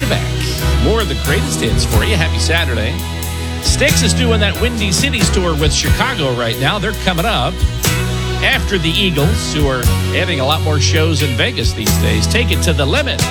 back-to-back. More of the greatest hits for you. Happy Saturday. Styx is doing that Windy Cities tour with Chicago right now. They're coming up after the Eagles, who are having a lot more shows in Vegas these days. Take it to the limit.